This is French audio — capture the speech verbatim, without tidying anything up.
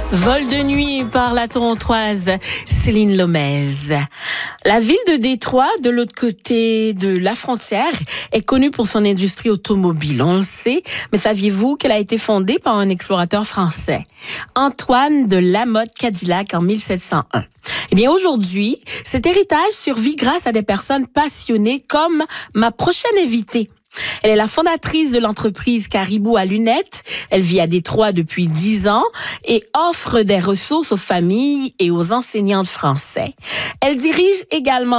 Vol de nuit par la Torontoise Céline Lomez. La ville de Détroit, de l'autre côté de la frontière, est connue pour son industrie automobile. On le sait, mais saviez-vous qu'elle a été fondée par un explorateur français, Antoine de Lamotte Cadillac, en mille sept cent un. Eh bien, aujourd'hui, cet héritage survit grâce à des personnes passionnées comme ma prochaine invitée. Elle est la fondatrice de l'entreprise Caribou à lunettes. Elle vit à Détroit depuis dix ans et offre des ressources aux familles et aux enseignants de français. Elle dirige également